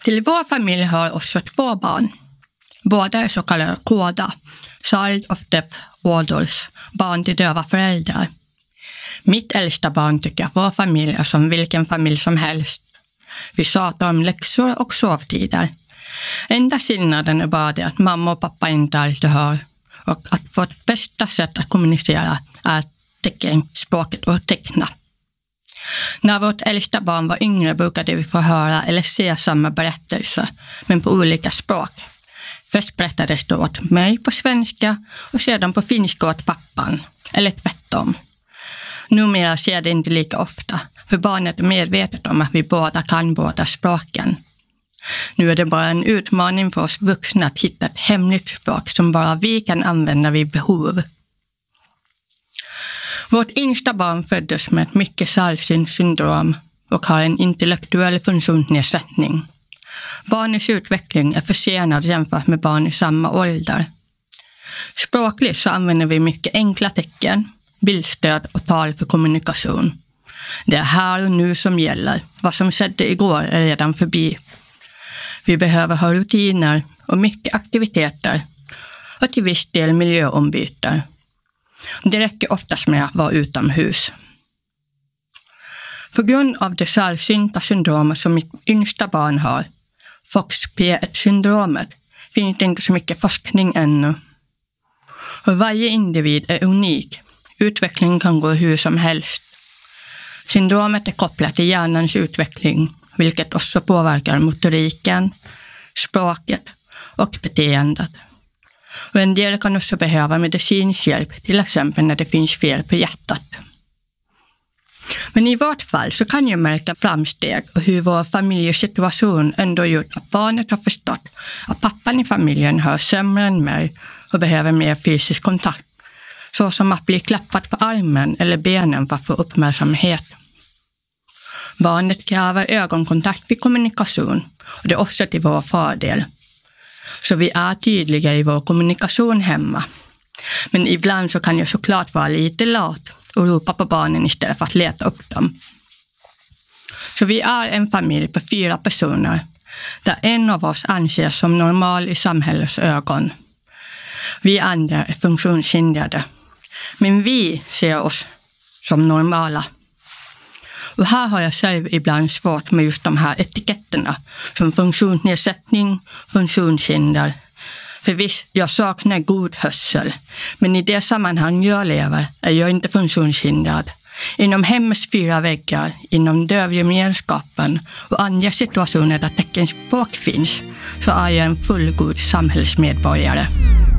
Till vår familj har också 2 barn. Båda är så kallade KODA, Child of Deaf Adults, barn till döva föräldrar. Mitt äldsta barn tycker att vår familj är som vilken familj som helst. Vi tjatar om läxor och sovtider. Enda skillnaden är bara det att mamma och pappa inte alltid hör, och att vårt bästa sätt att kommunicera är teckenspråket och teckna. När vårt äldsta barn var yngre brukade vi få höra eller se samma berättelser, men på olika språk. Först berättades det åt mig på svenska och sedan på finska åt pappan, eller tvärtom. Numera ser det inte lika ofta, för barnet är medvetet om att vi båda kan båda språken. Nu är det bara en utmaning för oss vuxna att hitta ett hemligt språk som bara vi kan använda vid behov. Vårt yngsta barn föddes med ett mycket sällsynt syndrom och har en intellektuell funktionsnedsättning. Barnets utveckling är försenad jämfört med barn i samma ålder. Språkligt så använder vi mycket enkla tecken, bildstöd och tal för kommunikation. Det är här och nu som gäller. Vad som skedde igår är redan förbi. Vi behöver ha rutiner och mycket aktiviteter och till viss del miljöombyten. Det räcker oftast med att vara utomhus. På grund av det sällsynta syndromet som mitt yngsta barn har, FOXP1-syndromet, finns det inte så mycket forskning ännu. Och varje individ är unik. Utvecklingen kan gå hur som helst. Syndromet är kopplat till hjärnans utveckling, vilket också påverkar motoriken, språket och beteendet. Och en del kan också behöva medicinsk hjälp, till exempel när det finns fel på hjärtat. Men i vårt fall så kan jag märka framsteg och hur vår familjesituation ändå gjort att barnet har förstått att pappan i familjen hör sämre än mig och behöver mer fysisk kontakt. Så som att bli klappad på armen eller benen för att få uppmärksamhet. Barnet kräver ögonkontakt vid kommunikation och det är också till vår fördel. Så vi är tydliga i vår kommunikation hemma. Men ibland så kan jag såklart vara lite lat och ropa på barnen istället för att leta upp dem. Så vi är en familj på 4 personer, där en av oss anses som normal i samhällets ögon. Vi andra är funktionshindrade, men vi ser oss som normala. Och här har jag själv ibland svårt med just de här etiketterna som funktionsnedsättning, funktionshinder. För visst, jag saknar god hörsel, men i det sammanhang jag lever är jag inte funktionshindrad. Inom hemmets 4 väggar, inom dövgemenskapen och andra situationer där teckenspråk finns, så är jag en fullgod samhällsmedborgare.